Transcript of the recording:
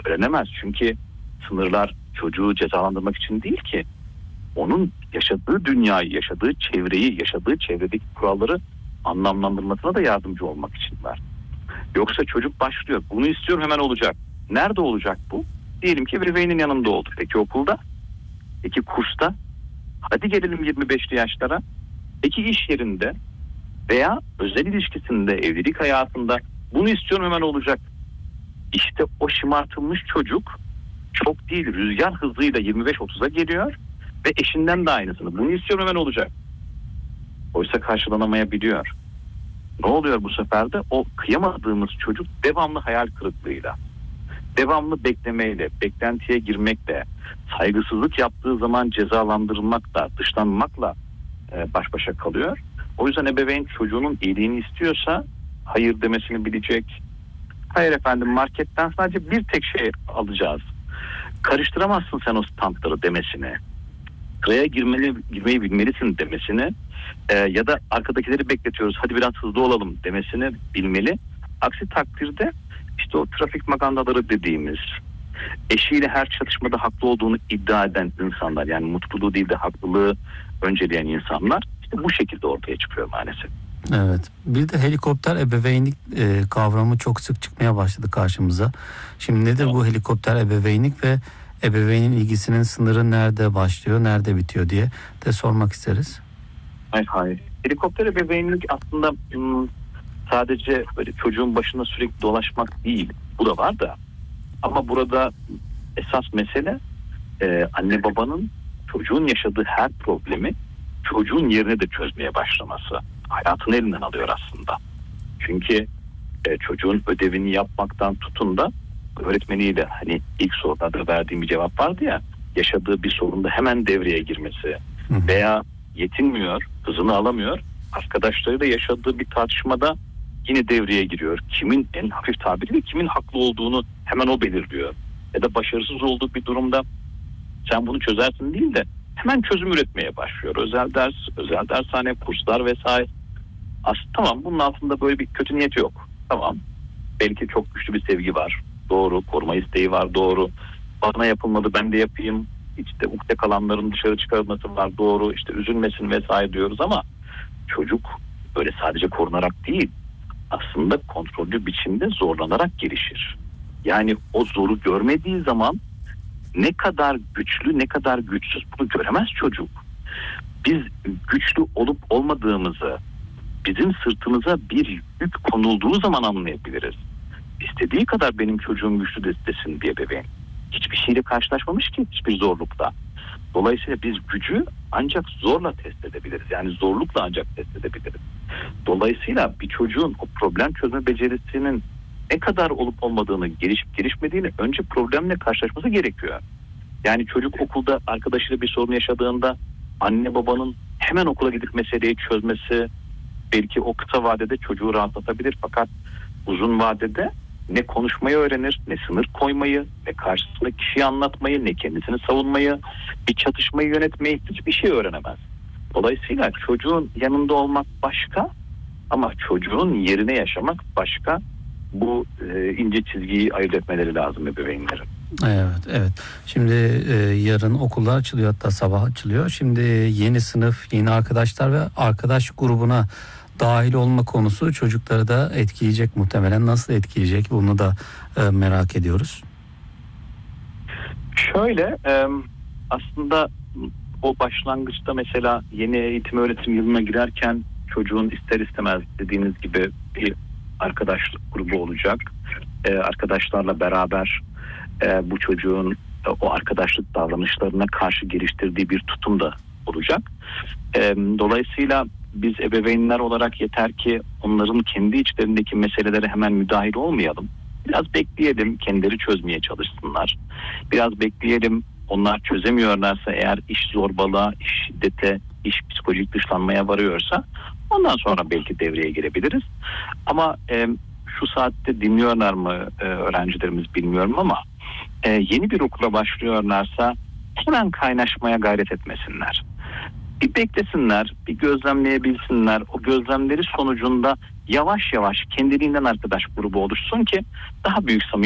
öğrenemez. Çünkü sınırlar çocuğu cezalandırmak için değil ki. Onun yaşadığı dünyayı, yaşadığı çevreyi, yaşadığı çevredeki kuralları anlamlandırmasına da yardımcı olmak için var. Yoksa çocuk başlıyor. Bunu istiyorum, hemen olacak. Nerede olacak bu? Diyelim ki ebeveynin yanında oldu. Peki okulda? Peki kursta? Hadi gelelim 25'li yaşlara. Peki iş yerinde veya özel ilişkisinde, evlilik hayatında bunu istiyorum, hemen olacak. İşte o şımartılmış çocuk çok değil, rüzgar hızıyla 25-30'a geliyor ve eşinden de aynısını. Bunu istiyorum, hemen olacak. Oysa karşılanamayabiliyor. Ne oluyor bu sefer de? O kıyamadığımız çocuk devamlı hayal kırıklığıyla, devamlı beklemeyle, beklentiye girmekle, saygısızlık yaptığı zaman cezalandırılmakla, dışlanmakla baş başa kalıyor. O yüzden ebeveyn çocuğunun iyiliğini istiyorsa hayır demesini bilecek. Hayır efendim, marketten sadece bir tek şey alacağız. Karıştıramazsın sen o standları demesini. Sıraya girmeyi bilmelisin demesini ya da arkadakileri bekletiyoruz, hadi biraz hızlı olalım demesini bilmeli. Aksi takdirde işte o trafik magandaları dediğimiz, eşiyle her çatışmada haklı olduğunu iddia eden insanlar, yani mutluluğu değil de haklılığı önceleyen insanlar işte bu şekilde ortaya çıkıyor maalesef. Evet. Bir de helikopter ebeveynlik kavramı çok sık çıkmaya başladı karşımıza. Şimdi nedir bu helikopter ebeveynlik ve ebeveynin ilgisinin sınırı nerede başlıyor, nerede bitiyor diye de sormak isteriz. Hayır. Helikopter ebeveynlik aslında sadece böyle çocuğun başına sürekli dolaşmak değil. Bu da var da. Ama burada esas mesele anne babanın çocuğun yaşadığı her problemi çocuğun yerine de çözmeye başlaması. Hayatını elinden alıyor aslında. Çünkü çocuğun ödevini yapmaktan tutun da öğretmeniyle, hani ilk sorularda verdiğim bir cevap vardı ya, yaşadığı bir sorunda hemen devreye girmesi veya yetinmiyor, hızını alamıyor, arkadaşlarıyla yaşadığı bir tartışmada yine devreye giriyor. Kimin en hafif tabiriyle kimin haklı olduğunu hemen o belirliyor. Ya da başarısız olduğu bir durumda sen bunu çözersin değil de hemen çözüm üretmeye başlıyor. Özel ders, özel dershane, kurslar vesaire. Aslında tamam, bunun altında böyle bir kötü niyet yok. Tamam, belki çok güçlü bir sevgi var. Doğru, koruma isteği var. Doğru, bana yapılmadı ben de yapayım. İşte ukde kalanların dışarı çıkarılması var. Doğru, işte üzülmesin vesaire diyoruz ama çocuk böyle sadece korunarak değil, aslında kontrollü biçimde zorlanarak gelişir. Yani o zoru görmediği zaman ne kadar güçlü, ne kadar güçsüz bunu göremez çocuk. Biz güçlü olup olmadığımızı bizim sırtımıza bir yük konulduğu zaman anlayabiliriz. İstediği kadar benim çocuğum güçlü desin diye bebeğim. Hiçbir şeyle karşılaşmamış ki, hiçbir zorlukla. Dolayısıyla biz gücü ancak zorla test edebiliriz. Yani zorlukla ancak test edebiliriz. Dolayısıyla bir çocuğun o problem çözme becerisinin ne kadar olup olmadığını, gelişip gelişmediğini önce problemle karşılaşması gerekiyor. Yani çocuk okulda arkadaşıyla bir sorun yaşadığında anne babanın hemen okula gidip meseleyi çözmesi belki o kısa vadede çocuğu rahatlatabilir, fakat uzun vadede ne konuşmayı öğrenir, ne sınır koymayı, ne karşısındaki kişiyi anlatmayı, ne kendisini savunmayı, bir çatışmayı yönetmeyi, hiçbir şey öğrenemez. Dolayısıyla çocuğun yanında olmak başka ama çocuğun yerine yaşamak başka. Bu ince çizgiyi ayırt etmeleri lazım ebeveynlerin. Evet. Şimdi yarın okullar açılıyor, hatta sabah açılıyor. Şimdi yeni sınıf, yeni arkadaşlar ve arkadaş grubuna dahil olma konusu çocukları da etkileyecek muhtemelen. Nasıl etkileyecek bunu da merak ediyoruz. Şöyle aslında o başlangıçta mesela yeni eğitim öğretim yılına girerken çocuğun ister istemez dediğiniz gibi bir arkadaşlık grubu olacak. Arkadaşlarla beraber bu çocuğun o arkadaşlık davranışlarına karşı geliştirdiği bir tutum da olacak. Dolayısıyla biz ebeveynler olarak yeter ki onların kendi içlerindeki meselelere hemen müdahil olmayalım. Biraz bekleyelim, kendileri çözmeye çalışsınlar. Biraz bekleyelim, onlar çözemiyorlarsa eğer, iş zorbalığa, iş şiddete, iş psikolojik dışlanmaya varıyorsa ondan sonra belki devreye girebiliriz. Ama şu saatte dinliyorlar mı öğrencilerimiz bilmiyorum ama yeni bir okula başlıyorlarsa hemen kaynaşmaya gayret etmesinler. Bir beklesinler, bir gözlemleyebilsinler. O gözlemleri sonucunda yavaş yavaş kendiliğinden arkadaş grubu oluşsun ki daha büyük